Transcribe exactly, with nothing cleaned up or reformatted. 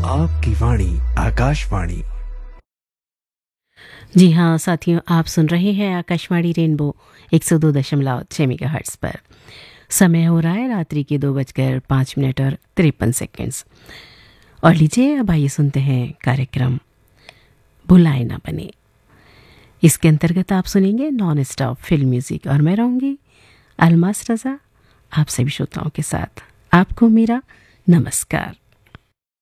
आपकी वाणी आकाशवाणी। जी हाँ साथियों, आप सुन रहे हैं आकाशवाणी रेनबो एक सौ दो दशमलव छः मेगाहर्ट्ज़ पर। समय हो रहा है रात्रि के दो बजकर पाँच मिनट और तिरपन सेकेंड्स। और लीजिए अब आइए सुनते हैं कार्यक्रम भुलाए ना बने। इसके अंतर्गत आप सुनेंगे नॉन स्टॉप फिल्म म्यूजिक और मैं रहूँगी अलमास रज़ा आप सभी श्रोताओं के साथ। आपको मेरा नमस्कार।